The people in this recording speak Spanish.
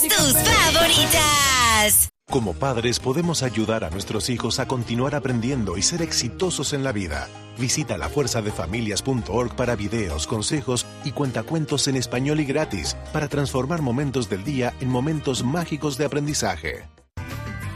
tus favoritas. Como padres podemos ayudar a nuestros hijos a continuar aprendiendo y ser exitosos en la vida. Visita lafuerzadefamilias.org para videos, consejos y cuentacuentos en español y gratis para transformar momentos del día en momentos mágicos de aprendizaje.